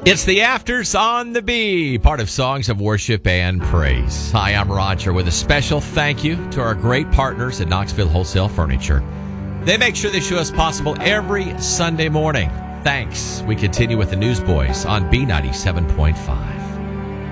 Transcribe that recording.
It's the Afters on the Bee, part of Songs of Worship and Praise. Hi, I'm Roger with a special thank you to our great partners at Knoxville Wholesale Furniture. They make sure this show is possible every Sunday morning. Thanks. We continue with the Newsboys on B97.5.